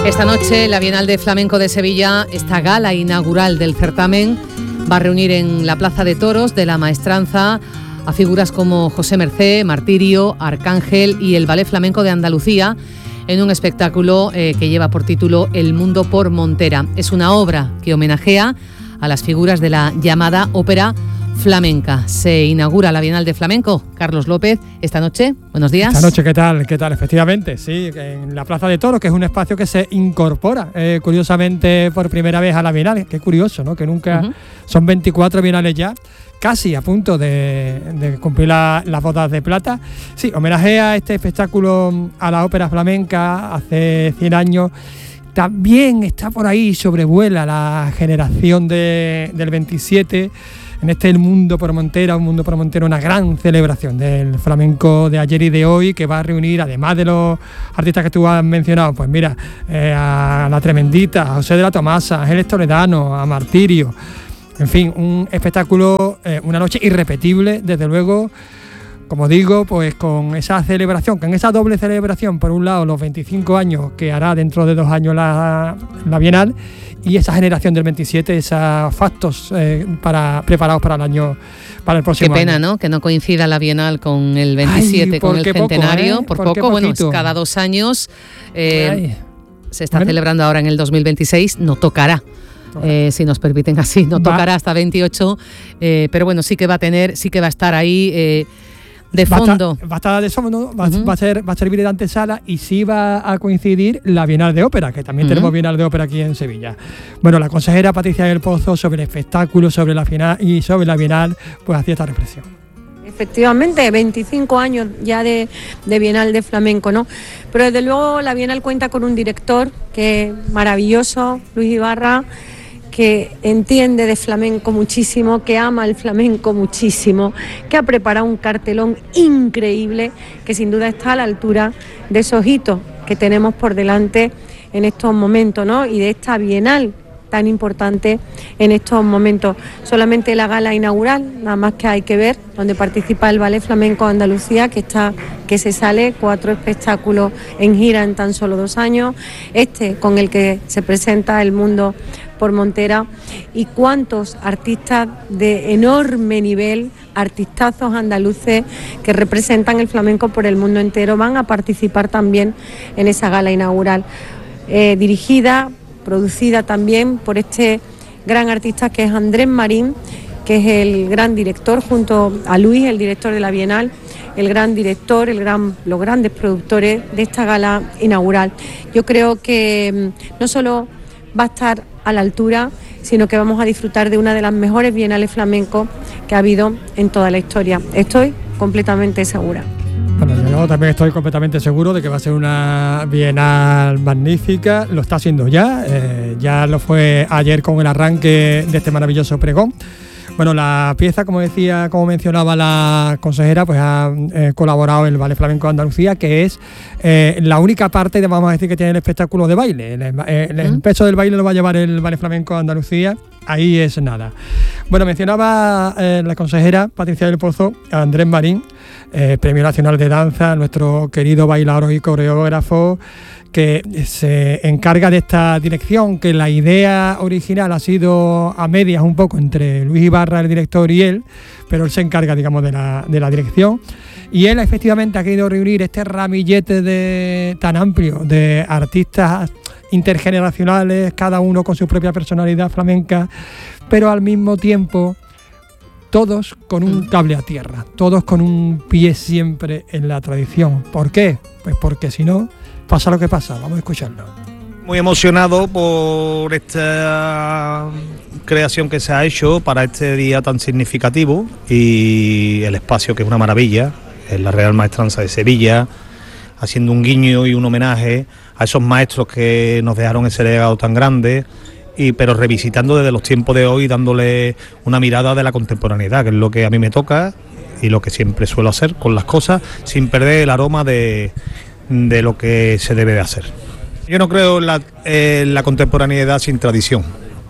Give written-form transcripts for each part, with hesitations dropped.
Esta noche la Bienal de Flamenco de Sevilla, esta gala inaugural del certamen, va a reunir en la Plaza de Toros de la Maestranza a figuras como José Mercé, Martirio, Arcángel y el Ballet Flamenco de Andalucía en un espectáculo que lleva por título El Mundo por Montera. Es una obra que homenajea a las figuras de la llamada ópera flamenca. Se inaugura la Bienal de Flamenco. Carlos López, esta noche, buenos días. Esta noche, ¿qué tal? ¿Qué tal? Efectivamente, sí, en la Plaza de Toros, que es un espacio que se incorpora, curiosamente, por primera vez a la Bienal. Qué curioso, ¿no? Que nunca... Son 24 Bienales ya, casi a punto de cumplir las bodas de plata. Sí, homenajea este espectáculo a la ópera flamenca hace 100 años. También está por ahí, sobrevuela la generación del 27, en El Mundo por Montera, un Mundo por Montera, una gran celebración del flamenco de ayer y de hoy, que va a reunir, además de los artistas que tú has mencionado, pues mira, a La Tremendita, a José de la Tomasa, a Ángeles Toledano, a Martirio, en fin, un espectáculo, una noche irrepetible, desde luego. Como digo, pues con esa celebración, con esa doble celebración, por un lado los 25 años que hará dentro de 2 años la Bienal, y esa generación del 27, esos factos preparados para el próximo año. Qué pena, ¿no? Que no coincida la Bienal con el 27, con el centenario. Por poco, bueno, es cada 2 años. Se está celebrando ahora en el 2026, no tocará. Si nos permiten así, no tocará hasta 28, pero bueno, sí que va a estar ahí de fondo. Va a servir de antesala, y sí va a coincidir la Bienal de Ópera, que también tenemos Bienal de Ópera aquí en Sevilla. Bueno, la consejera Patricia del Pozo, sobre el espectáculo, sobre la final y sobre la Bienal, pues hacía esta reflexión. Efectivamente, 25 años ya de Bienal de Flamenco, ¿no? Pero desde luego la Bienal cuenta con un director que es maravilloso, Luis Ibarra, que entiende de flamenco muchísimo, que ama el flamenco muchísimo, que ha preparado un cartelón increíble, que sin duda está a la altura de esos hitos que tenemos por delante en estos momentos, ¿no? Y de esta Bienal tan importante en estos momentos. Solamente la gala inaugural, nada más que hay que ver, donde participa el Ballet Flamenco de Andalucía, que se sale 4 espectáculos en gira en tan solo 2 años, con el que se presenta El Mundo por Montera, y cuántos artistas de enorme nivel, artistazos andaluces que representan el flamenco por el mundo entero, van a participar también en esa gala inaugural, dirigida, producida también por este gran artista que es Andrés Marín, que es el gran director, junto a Luis, el director de la Bienal, el gran director, los grandes productores de esta gala inaugural. Yo creo que no solo va a estar a la altura, sino que vamos a disfrutar de una de las mejores bienales flamencos que ha habido en toda la historia. Estoy completamente segura. Bueno, yo también estoy completamente seguro de que va a ser una Bienal magnífica. Lo está haciendo ya, ya lo fue ayer con el arranque de este maravilloso pregón. Bueno, la pieza, como mencionaba la consejera, pues ha colaborado el Ballet Flamenco de Andalucía, que es la única parte, vamos a decir, que tiene el espectáculo de baile. El peso del baile lo va a llevar el Ballet Flamenco de Andalucía, ahí es nada. Bueno, mencionaba la consejera Patricia del Pozo a Andrés Marín, Premio Nacional de Danza, nuestro querido bailaor y coreógrafo, que se encarga de esta dirección, que la idea original ha sido a medias un poco entre Luis Ibarra, el director, y él, pero él se encarga, digamos, de la dirección. Y él efectivamente ha querido reunir este ramillete tan amplio de artistas intergeneracionales, cada uno con su propia personalidad flamenca, pero al mismo tiempo todos con un cable a tierra, todos con un pie siempre en la tradición. ¿Por qué? Pues porque si no, pasa lo que pasa. Vamos a escucharlo. Muy emocionado por esta creación que se ha hecho para este día tan significativo, y el espacio, que es una maravilla, es la Real Maestranza de Sevilla, haciendo un guiño y un homenaje a esos maestros que nos dejaron ese legado tan grande, pero revisitando desde los tiempos de hoy, dándole una mirada de la contemporaneidad, que es lo que a mí me toca y lo que siempre suelo hacer con las cosas, sin perder el aroma de lo que se debe de hacer. Yo no creo en la contemporaneidad sin tradición,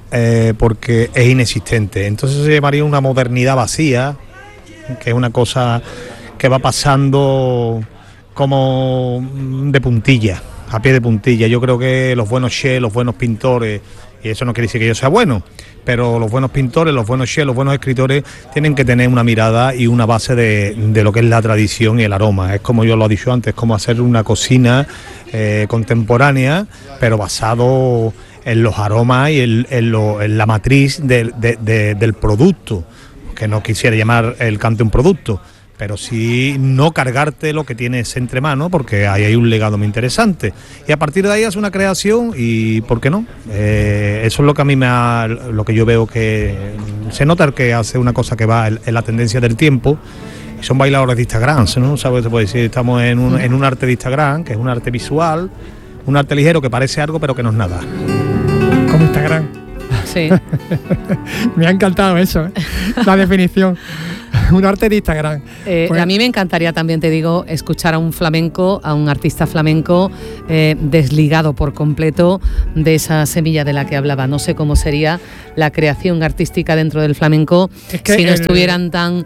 porque es inexistente. Entonces se llamaría una modernidad vacía, que es una cosa que va pasando como de puntilla. a pie de puntilla. Yo creo que los buenos chefs, los buenos pintores, y eso no quiere decir que yo sea bueno, pero los buenos pintores, los buenos chefs, los buenos escritores tienen que tener una mirada y una base de lo que es la tradición y el aroma. Es como yo lo he dicho antes, como hacer una cocina contemporánea, pero basado en los aromas y en la matriz del producto, que no quisiera llamar el cante un producto, pero sí no cargarte lo que tienes entre manos, porque ahí hay un legado muy interesante. Y a partir de ahí es una creación y ¿por qué no? Eso es lo que a mí lo que yo veo que se nota que hace una cosa que va en la tendencia del tiempo. Y son bailadores de Instagram, ¿no? ¿Sabes? Se puede decir, estamos en un arte de Instagram, que es un arte visual, un arte ligero que parece algo, pero que no es nada. Como Instagram. Sí. Me ha encantado eso, la definición. Un arte de Instagram. A mí me encantaría también, te digo, escuchar a un flamenco, a un artista flamenco desligado por completo de esa semilla de la que hablaba. No sé cómo sería la creación artística dentro del flamenco si no estuvieran tan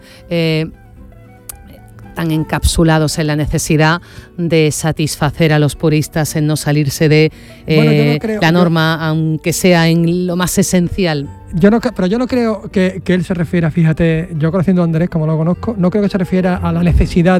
encapsulados en la necesidad de satisfacer a los puristas, en no salirse de la norma, aunque sea en lo más esencial. Pero yo no creo que él se refiera, fíjate, yo conociendo a Andrés como lo conozco, no creo que se refiera a la necesidad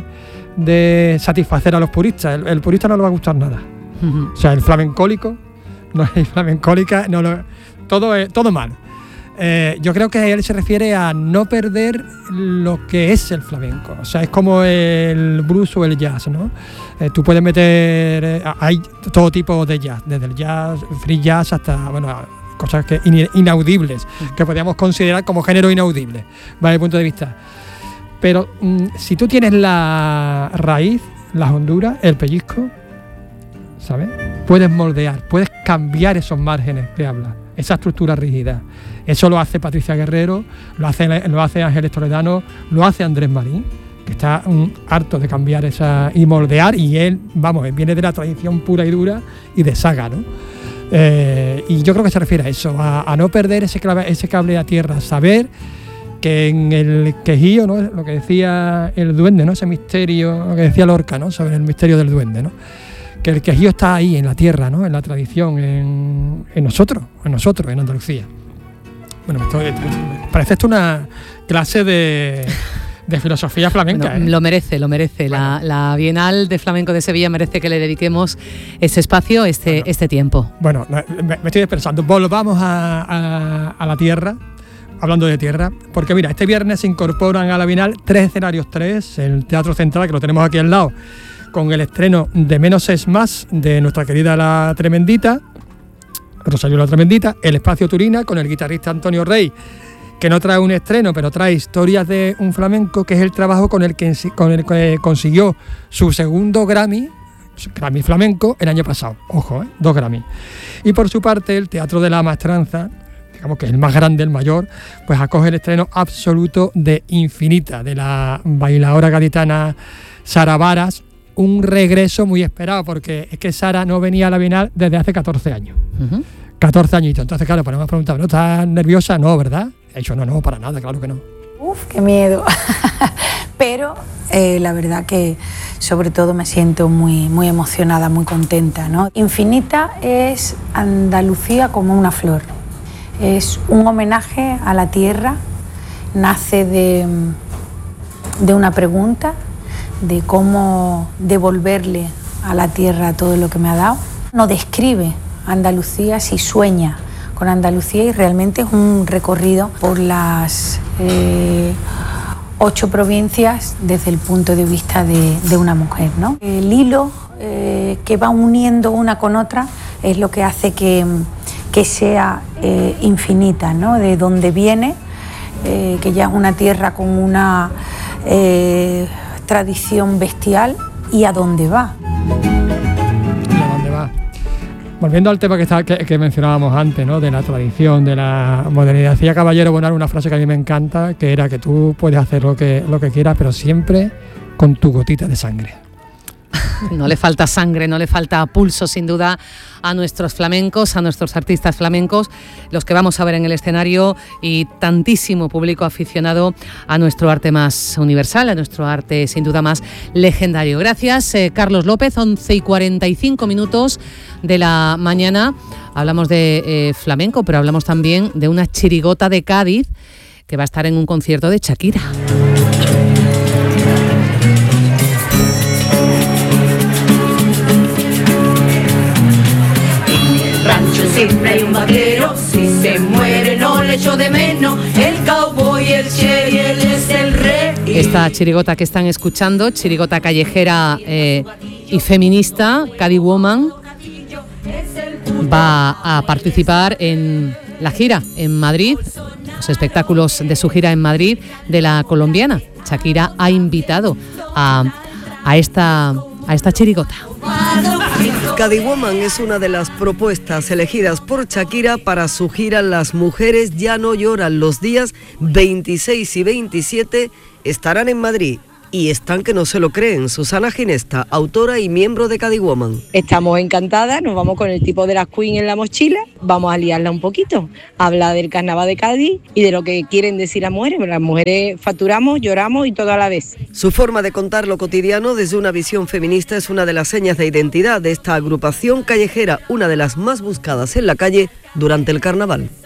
de satisfacer a los puristas. El purista no le va a gustar nada. Uh-huh. O sea, el flamencólico, no hay flamencólica, todo mal. Yo creo que él se refiere a no perder lo que es el flamenco. O sea, es como el blues o el jazz, ¿no? Tú puedes meter... hay todo tipo de jazz, desde el jazz, free jazz, hasta, cosas que inaudibles, que podríamos considerar como género inaudible, desde el punto de vista. Pero si tú tienes la raíz, las honduras, el pellizco, ¿sabes? Puedes moldear, puedes cambiar esos márgenes que hablas, esa estructura rígida. Eso lo hace Patricia Guerrero, lo hace Ángeles Toledano, lo hace Andrés Marín, que está harto de cambiar y moldear, y él viene de la tradición pura y dura y de saga, ¿no? Y yo creo que se refiere a eso, a no perder ese cable a tierra, saber que en el quejío, ¿no? Lo que decía el duende, ¿no? Ese misterio, lo que decía Lorca, ¿no? Sobre el misterio del duende, ¿no? Que el quejío está ahí, en la tierra, ¿no? En la tradición, en nosotros, en Andalucía. Bueno, parece esto una clase de filosofía flamenca. No, lo merece. Bueno. La Bienal de Flamenco de Sevilla merece que le dediquemos ese espacio, este tiempo. Bueno, me estoy dispersando. Volvamos a la tierra, hablando de tierra, porque mira, este viernes se incorporan a la Bienal 3 escenarios, el Teatro Central, que lo tenemos aquí al lado, con el estreno de Menos es Más, de nuestra querida La Tremendita, Rosario La Tremendita, el Espacio Turina, con el guitarrista Antonio Rey, que no trae un estreno, pero trae Historias de un flamenco, que es el trabajo con el que consiguió su segundo Grammy flamenco el año pasado. Ojo, 2 Grammy. Y por su parte, el Teatro de la Maestranza, digamos que es el más grande, el mayor, pues acoge el estreno absoluto de Infinita, de la bailadora gaditana Sara Varas, un regreso muy esperado, porque es que Sara no venía a la Bienal desde hace 14 años. Uh-huh. 14 añitos. Entonces, claro, pues me preguntado, ¿no estás nerviosa? No, ¿verdad? He dicho, no, para nada, claro que no. Qué miedo. Pero la verdad que sobre todo me siento muy, muy emocionada, muy contenta, ¿no? Infinita es Andalucía como una flor. Es un homenaje a la tierra, nace de una pregunta, de cómo devolverle a la tierra todo lo que me ha dado. No describe Andalucía, si sueña con Andalucía, y realmente es un recorrido por las 8 provincias desde el punto de vista de una mujer, ¿no? El hilo que va uniendo una con otra es lo que hace que sea infinita, ¿no? De donde viene, que ya es una tierra con una tradición bestial, y a dónde va. Volviendo al tema que mencionábamos antes, ¿no? De la tradición, de la modernidad. Decía Caballero Bonal una frase que a mí me encanta, que era que tú puedes hacer lo que quieras, pero siempre con tu gotita de sangre. No le falta sangre, no le falta pulso, sin duda, a nuestros flamencos, a nuestros artistas flamencos, los que vamos a ver en el escenario, y tantísimo público aficionado a nuestro arte más universal, a nuestro arte sin duda más legendario. Gracias, Carlos López. 11:45 de la mañana. Hablamos de flamenco, pero hablamos también de una chirigota de Cádiz que va a estar en un concierto de Shakira. Siempre hay un vaquero, si se muere no le echo de menos, el cowboy, el che y él es el rey. Esta chirigota que están escuchando, chirigota callejera y feminista, Cádiz Woman, va a participar en la gira en Madrid, los espectáculos de su gira en Madrid de la colombiana. Shakira ha invitado a esta chirigota. Cádiz Woman es una de las propuestas elegidas por Shakira para su gira Las Mujeres Ya No Lloran. Los días 26 y 27 estarán en Madrid. Y están que no se lo creen. Susana Ginesta, autora y miembro de Cádiz Woman. Estamos encantadas, nos vamos con el tipo de las Queen en la mochila, vamos a liarla un poquito, hablar del carnaval de Cádiz y de lo que quieren decir las mujeres. Las mujeres facturamos, lloramos y todo a la vez. Su forma de contar lo cotidiano desde una visión feminista es una de las señas de identidad de esta agrupación callejera, una de las más buscadas en la calle durante el carnaval.